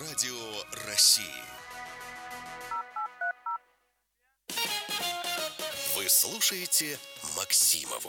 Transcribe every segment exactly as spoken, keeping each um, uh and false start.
Радио России. Вы слушаете Максимову.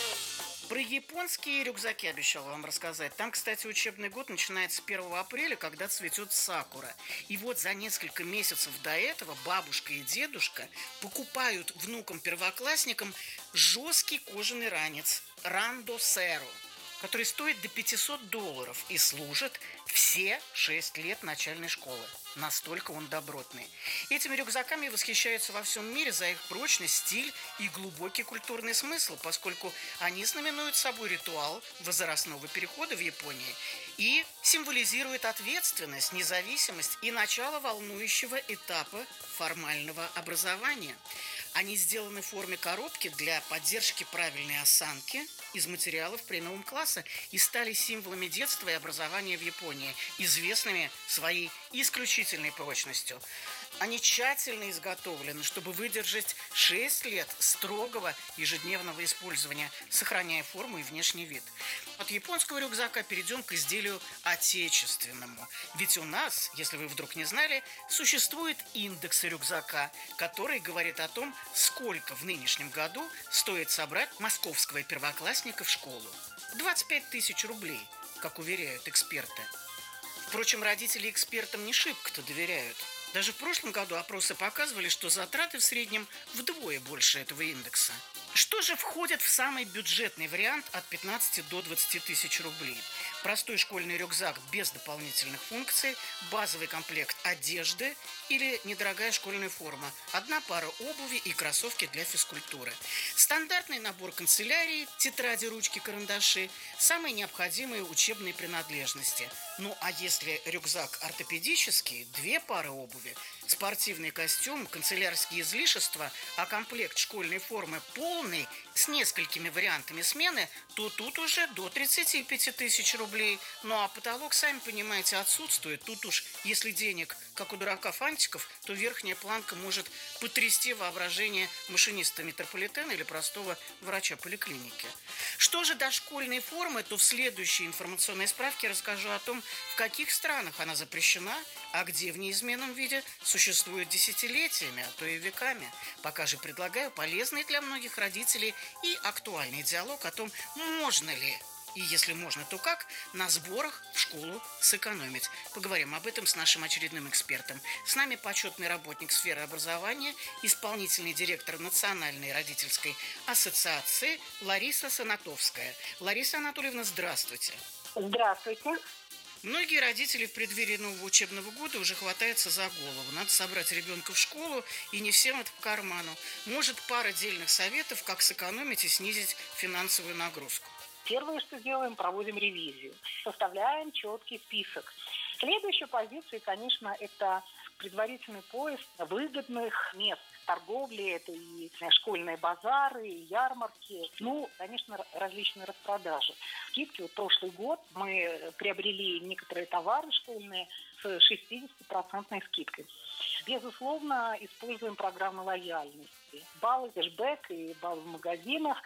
Про японские рюкзаки обещала вам рассказать. Там, кстати, учебный год начинается с первого апреля, когда цветет сакура. И вот за несколько месяцев до этого бабушка и дедушка покупают внукам-первоклассникам жесткий кожаный ранец Рандо Серо, который стоит до пятьсот долларов и служит все шесть лет начальной школы. Настолько он добротный. Этими рюкзаками восхищаются во всем мире за их прочность, стиль и глубокий культурный смысл, поскольку они знаменуют собой ритуал возрастного перехода в Японии и символизируют ответственность, независимость и начало волнующего этапа формального образования. Они сделаны в форме коробки для поддержки правильной осанки из материалов премиум класса и стали символами детства и образования в Японии, известными своей исключительной прочностью. Они тщательно изготовлены, чтобы выдержать шесть лет строгого ежедневного использования, сохраняя форму и внешний вид. От японского рюкзака перейдем к изделию отечественному. Ведь у нас, если вы вдруг не знали, существует индекс рюкзака, который говорит о том, сколько в нынешнем году стоит собрать московского первоклассника в школу. двадцать пять тысяч рублей, как уверяют эксперты. Впрочем, родители экспертам не шибко-то доверяют. Даже в прошлом году опросы показывали, что затраты в среднем вдвое больше этого индекса. Что же входит в самый бюджетный вариант от пятнадцати до двадцати тысяч рублей? Простой школьный рюкзак без дополнительных функций, базовый комплект одежды или недорогая школьная форма, одна пара обуви и кроссовки для физкультуры. Стандартный набор канцелярии, тетради, ручки, карандаши, самые необходимые учебные принадлежности. Ну а если рюкзак ортопедический, две пары обуви, спортивный костюм, канцелярские излишества, а комплект школьной формы полный с несколькими вариантами смены, то тут уже до тридцати пяти тысяч рублей. Ну а потолок, сами понимаете, отсутствует. Тут уж, если денег, как у дурака фантиков, то верхняя планка может потрясти воображение машиниста метрополитена или простого врача поликлиники. Что же до школьной формы, то в следующей информационной справке расскажу о том, в каких странах она запрещена, а где в неизменном виде существует десятилетиями, а то и веками. Пока же предлагаю полезный для многих родителей и актуальный диалог о том, можно ли, и если можно, то как, на сборах в школу сэкономить. Поговорим об этом с нашим очередным экспертом. С нами почетный работник сферы образования, исполнительный директор Национальной родительской ассоциации Лариса Санатовская. Лариса Анатольевна, здравствуйте. Здравствуйте. Многие родители в преддверии нового учебного года уже хватаются за голову. Надо собрать ребенка в школу, и не всем это по карману. Может, пара дельных советов, как сэкономить и снизить финансовую нагрузку? Первое, что делаем, проводим ревизию. Составляем четкий список. Следующая позиция, конечно, это предварительный поиск выгодных мест торговли. Это и школьные базары, и ярмарки. Ну, конечно, различные распродажи. Скидки. Вот прошлый год мы приобрели некоторые товары школьные с шестидесятипроцентной скидкой. Безусловно, используем программы лояльности. Баллы, кэшбэк и баллы в магазинах.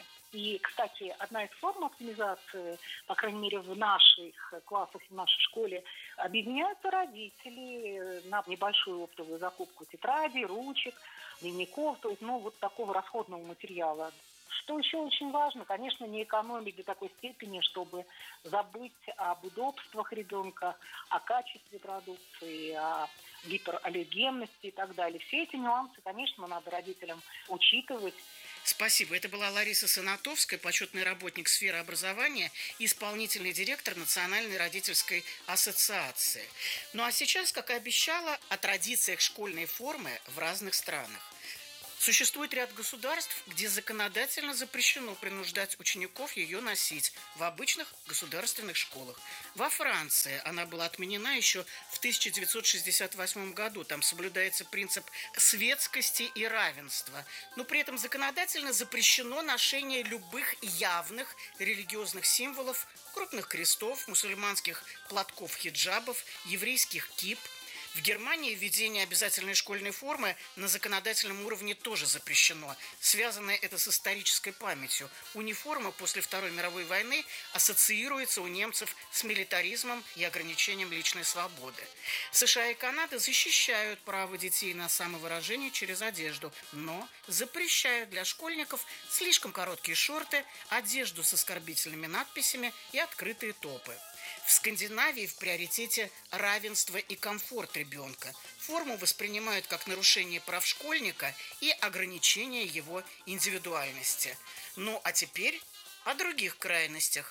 И, кстати, одна из форм оптимизации, по крайней мере, в наших классах, в нашей школе, объединяются родители на небольшую оптовую закупку тетрадей, ручек, дневников, то есть, ну, вот такого расходного материала. Что еще очень важно, конечно, не экономить до такой степени, чтобы забыть об удобствах ребенка, о качестве продукции, о гипераллергенности и так далее. Все эти нюансы, конечно, надо родителям учитывать. Спасибо. Это была Лариса Санатовская, почетный работник сферы образования, исполнительный директор Национальной родительской ассоциации. Ну а сейчас, как и обещала, о традициях школьной формы в разных странах. Существует ряд государств, где законодательно запрещено принуждать учеников ее носить в обычных государственных школах. Во Франции она была отменена еще в тысяча девятьсот шестьдесят восьмом году. Там соблюдается принцип светскости и равенства. Но при этом законодательно запрещено ношение любых явных религиозных символов, крупных крестов, мусульманских платков, хиджабов, еврейских кип. В Германии введение обязательной школьной формы на законодательном уровне тоже запрещено. Связано это с исторической памятью. Униформа после Второй мировой войны ассоциируется у немцев с милитаризмом и ограничением личной свободы. США и Канада защищают право детей на самовыражение через одежду, но запрещают для школьников слишком короткие шорты, одежду с оскорбительными надписями и открытые топы. В Скандинавии в приоритете равенство и комфорт ребенка. Форму воспринимают как нарушение прав школьника и ограничение его индивидуальности. Ну а теперь о других крайностях.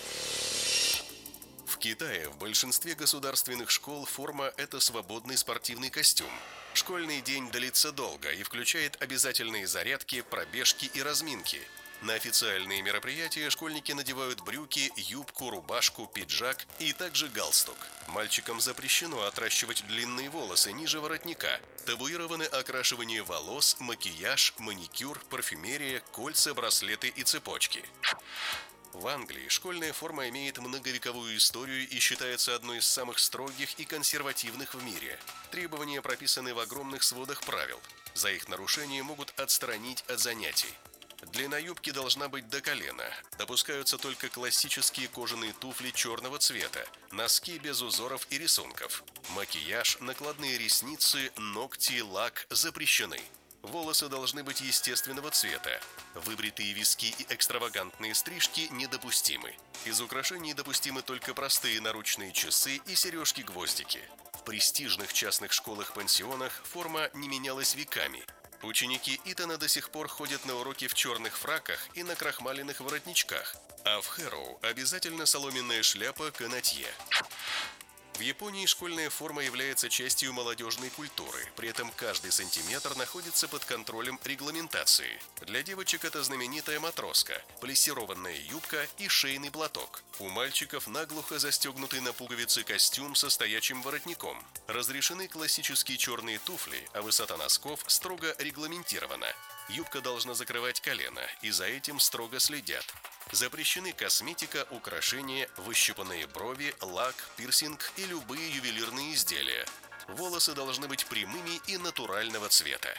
В Китае в большинстве государственных школ форма – это свободный спортивный костюм. Школьный день длится долго и включает обязательные зарядки, пробежки и разминки. На официальные мероприятия школьники надевают брюки, юбку, рубашку, пиджак и также галстук. Мальчикам запрещено отращивать длинные волосы ниже воротника. Табуированы окрашивание волос, макияж, маникюр, парфюмерия, кольца, браслеты и цепочки. В Англии школьная форма имеет многовековую историю и считается одной из самых строгих и консервативных в мире. Требования прописаны в огромных сводах правил. За их нарушение могут отстранить от занятий. Длина юбки должна быть до колена. Допускаются только классические кожаные туфли черного цвета, носки без узоров и рисунков. Макияж, накладные ресницы, ногти, лак запрещены. Волосы должны быть естественного цвета. Выбритые виски и экстравагантные стрижки недопустимы. Из украшений допустимы только простые наручные часы и сережки-гвоздики. В престижных частных школах-пансионах форма не менялась веками. Ученики Итона до сих пор ходят на уроки в черных фраках и на крахмаленных воротничках, а в Хэроу обязательно соломенная шляпа канатье. В Японии школьная форма является частью молодежной культуры, при этом каждый сантиметр находится под контролем регламентации. Для девочек это знаменитая матроска, плессированная юбка и шейный платок. У мальчиков наглухо застегнутый на пуговицы костюм со стоячим воротником. Разрешены классические черные туфли, а высота носков строго регламентирована. Юбка должна закрывать колено, и за этим строго следят. Запрещены косметика, украшения, выщипанные брови, лак, пирсинг и любые ювелирные изделия. Волосы должны быть прямыми и натурального цвета.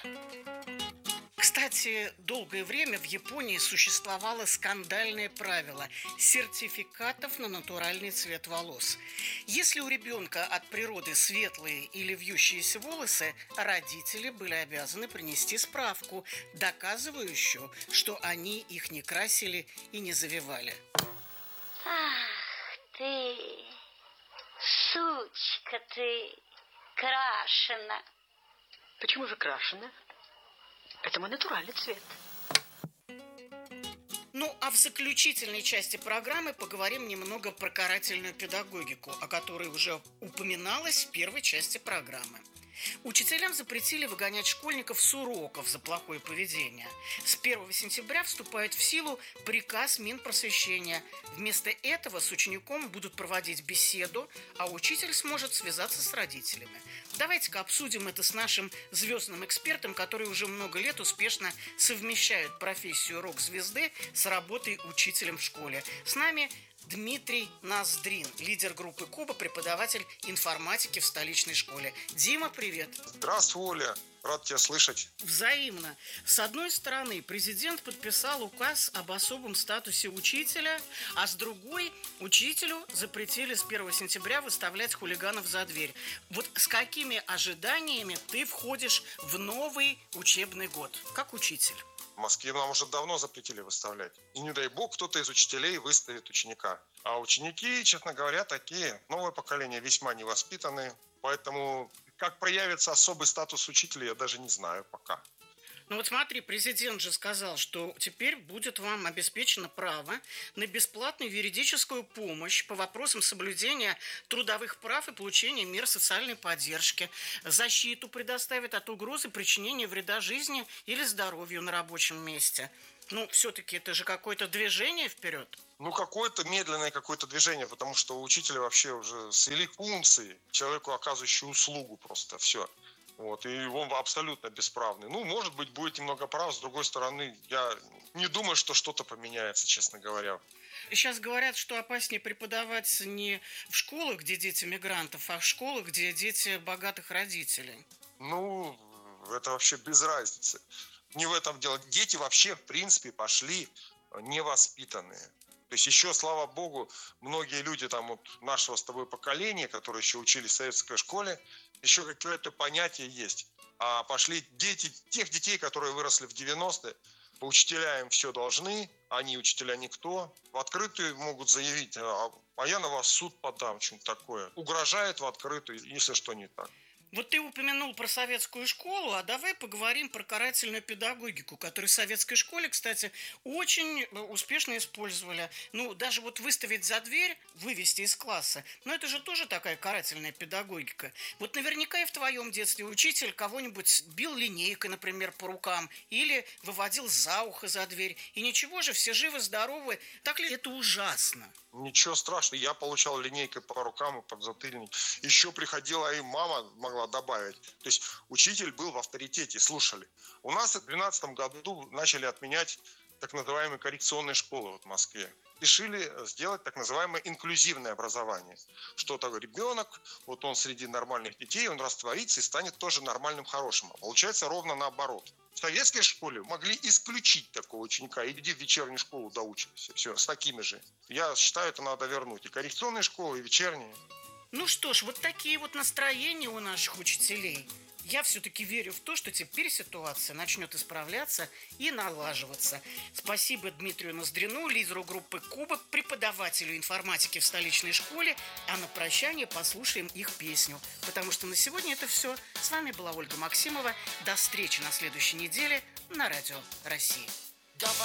Кстати, долгое время в Японии существовало скандальное правило сертификатов на натуральный цвет волос. Если у ребенка от природы светлые или вьющиеся волосы, родители были обязаны принести справку, доказывающую, что они их не красили и не завивали. Ах ты, сучка ты, крашена. Почему же крашена? Это мой натуральный цвет. Ну, а в заключительной части программы поговорим немного про карательную педагогику, о которой уже упоминалось в первой части программы. Учителям запретили выгонять школьников с уроков за плохое поведение. С первого сентября вступает в силу приказ Минпросвещения. Вместо этого с учеником будут проводить беседу, а учитель сможет связаться с родителями. Давайте-ка обсудим это с нашим звездным экспертом, который уже много лет успешно совмещает профессию рок-звезды с работой учителем в школе. С нами Дмитрий Ноздрин, лидер группы Куба, преподаватель информатики в столичной школе. Дима, привет. Здравствуй, Оля. Рад тебя слышать. Взаимно. С одной стороны, президент подписал указ об особом статусе учителя, а с другой, учителю запретили с первого сентября выставлять хулиганов за дверь. Вот с какими ожиданиями ты входишь в новый учебный год, как учитель? В Москве нам уже давно запретили выставлять. И не дай бог, кто-то из учителей выставит ученика. А ученики, честно говоря, такие, новое поколение, весьма невоспитанные. Поэтому как проявится особый статус учителя, я даже не знаю пока. Ну вот смотри, президент же сказал, что теперь будет вам обеспечено право на бесплатную юридическую помощь по вопросам соблюдения трудовых прав и получения мер социальной поддержки. Защиту предоставит от угрозы причинения вреда жизни или здоровью на рабочем месте. Ну, все-таки это же какое-то движение вперед. Ну, какое-то медленное какое-то движение, потому что у учителя вообще уже свели функции, человеку оказывающую услугу просто, все. Вот, и он абсолютно бесправный. Ну, может быть, будет немного прав, с другой стороны, я не думаю, что что-то поменяется, честно говоря. Сейчас говорят, что опаснее преподавать не в школах, где дети мигрантов, а в школах, где дети богатых родителей. Ну, это вообще без разницы. Не в этом дело. Дети вообще, в принципе, пошли невоспитанные. То есть еще, слава богу, многие люди там вот нашего с тобой поколения, которые еще учились в советской школе, еще какое-то понятие есть. А пошли дети, тех детей, которые выросли в девяностые, по учителям все должны, они учителя никто. В открытую могут заявить, а, а я на вас в суд подам, что-нибудь такое. Угрожает в открытую, если что не так. Вот ты упомянул про советскую школу, а давай поговорим про карательную педагогику, которую в советской школе, кстати, очень успешно использовали. Ну, даже вот выставить за дверь, вывести из класса, ну, это же тоже такая карательная педагогика. Вот наверняка и в твоем детстве учитель кого-нибудь бил линейкой, например, по рукам, или выводил за ухо за дверь. И ничего же, все живы-здоровы. Так ли это ужасно? Ничего страшного. Я получал линейкой по рукам и подзатыльник. Еще приходила и мама могла добавить. То есть учитель был в авторитете, слушали. У нас в две тысячи двенадцатом году начали отменять так называемые коррекционные школы вот в Москве. Решили сделать так называемое инклюзивное образование. Что такое ребенок, вот он среди нормальных детей, он растворится и станет тоже нормальным, хорошим. А получается ровно наоборот. В советской школе могли исключить такого ученика. Иди в вечернюю школу доучивайся. Все, с такими же. Я считаю, это надо вернуть. И коррекционные школы, и вечерние. Ну что ж, вот такие вот настроения у наших учителей. Я все-таки верю в то, что теперь ситуация начнет исправляться и налаживаться. Спасибо Дмитрию Ноздрину, лидеру группы «Кубок», преподавателю информатики в столичной школе. А на прощание послушаем их песню. Потому что на сегодня это все. С вами была Ольга Максимова. До встречи на следующей неделе на Радио России.